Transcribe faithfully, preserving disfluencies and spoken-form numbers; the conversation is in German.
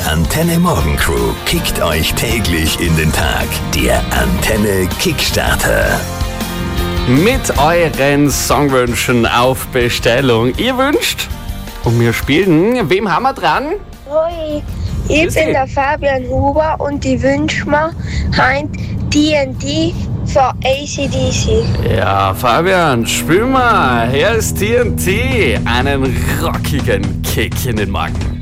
Antenne Morgen Crew kickt euch täglich in den Tag. Der Antenne Kickstarter. Mit euren Songwünschen auf Bestellung. Ihr wünscht und wir spielen. Wem haben wir dran? Hoi, ich Grüß bin dich. der Fabian Huber und ich wünsche mir heim D and D für A C D C. Ja, Fabian, spiel mal. Hier ist T N T. Einen rockigen Kick in den Morgen.